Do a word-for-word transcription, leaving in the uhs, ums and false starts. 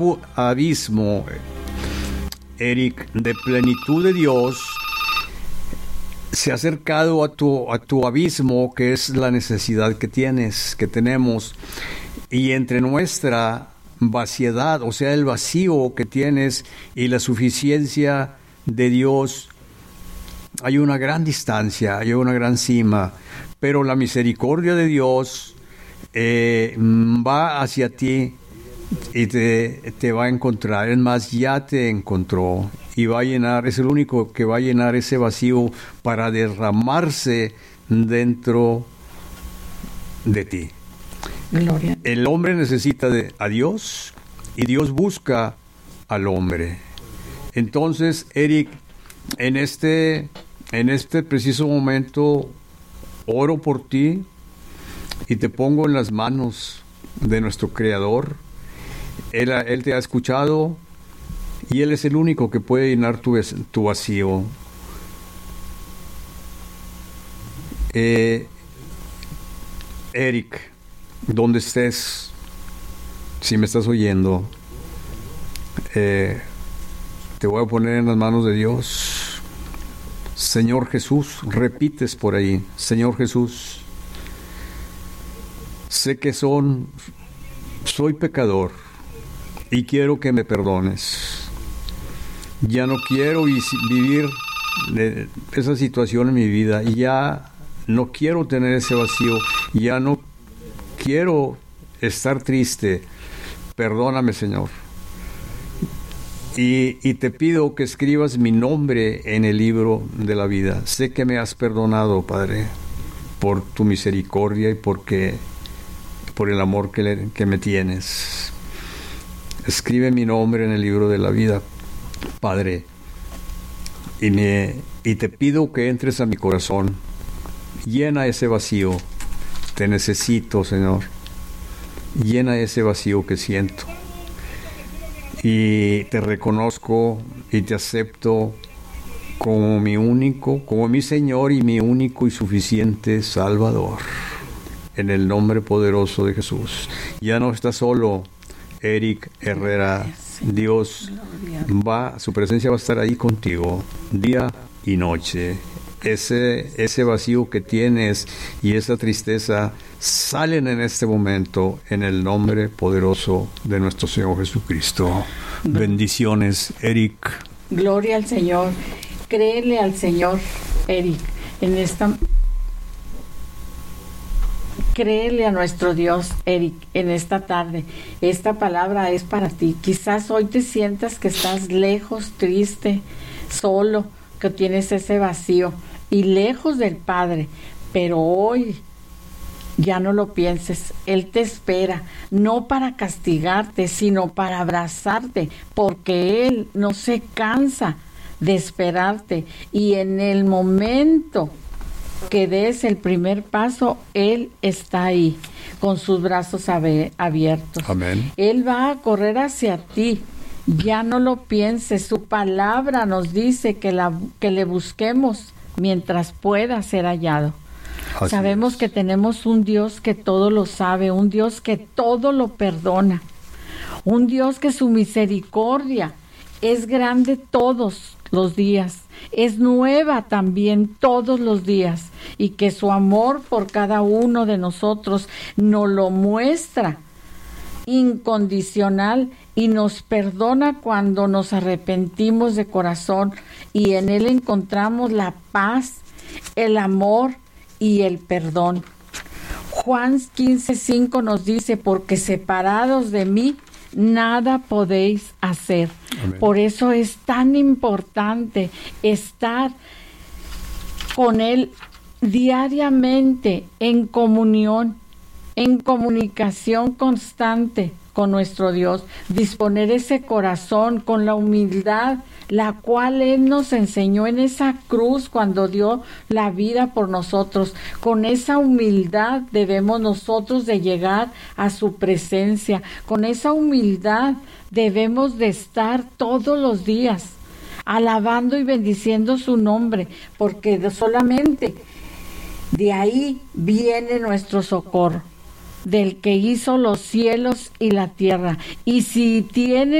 abismo, Eric, de plenitud de Dios, se ha acercado a tu, a tu abismo, que es la necesidad que tienes, que tenemos, y entre nuestra vaciedad, o sea, el vacío que tienes y la suficiencia de Dios, hay una gran distancia, hay una gran cima, pero la misericordia de Dios eh, va hacia ti y te, te va a encontrar. Es más, ya te encontró y va a llenar, es el único que va a llenar ese vacío para derramarse dentro de ti. Gloria. El hombre necesita de, a Dios, y Dios busca al hombre. Entonces, Eric, en este, en este preciso momento, oro por ti y te pongo en las manos de nuestro Creador. Él, él te ha escuchado y Él es el único que puede llenar tu, tu vacío. Eh, Eric, donde estés, si me estás oyendo, eh, te voy a poner en las manos de Dios. Señor Jesús, repites por ahí, Señor Jesús, sé que son, soy pecador y quiero que me perdones. Ya no quiero vivir esa situación en mi vida, ya no quiero tener ese vacío, ya no quiero estar triste. Perdóname, Señor. Y, y te pido que escribas mi nombre en el libro de la vida. Sé que me has perdonado, Padre, por tu misericordia y porque, por el amor que, le, que me tienes. Escribe mi nombre en el libro de la vida, Padre. Y, me, y te pido que entres a mi corazón. Llena ese vacío. Te necesito, Señor. Llena ese vacío que siento. Y te reconozco y te acepto como mi único, como mi Señor y mi único y suficiente Salvador. En el nombre poderoso de Jesús. Ya no estás solo, Eric Herrera. Dios va, su presencia va a estar ahí contigo, día y noche. Ese, ese vacío que tienes y esa tristeza salen en este momento en el nombre poderoso de nuestro Señor Jesucristo. Bendiciones, Eric. Gloria al Señor. Créele al Señor, Eric, en esta... Créele a nuestro Dios, Eric, en esta tarde. Esta palabra es para ti. Quizás hoy te sientas que estás lejos, triste, solo, que tienes ese vacío y lejos del Padre, pero hoy ya no lo pienses. Él te espera, no para castigarte, sino para abrazarte, porque Él no se cansa de esperarte, y en el momento que des el primer paso, Él está ahí con sus brazos abiertos. Amén. Él va a correr hacia ti. Ya no lo pienses. Su palabra nos dice que, la, que le busquemos mientras pueda ser hallado. Así Sabemos es. Que tenemos un Dios que todo lo sabe, un Dios que todo lo perdona, un Dios que su misericordia es grande todos los días, es nueva también todos los días, y que su amor por cada uno de nosotros nos lo muestra incondicional y nos perdona cuando nos arrepentimos de corazón, y en Él encontramos la paz, el amor y el perdón. Juan quince cinco nos dice: porque separados de mí nada podéis hacer. Amén. Por eso es tan importante estar con Él diariamente, en comunión, en comunicación constante con nuestro Dios, disponer ese corazón con la humildad, la cual Él nos enseñó en esa cruz cuando dio la vida por nosotros. Con esa humildad debemos nosotros de llegar a su presencia, con esa humildad debemos de estar todos los días alabando y bendiciendo su nombre, porque solamente de ahí viene nuestro socorro. del que hizo los cielos y la tierra. Y si tiene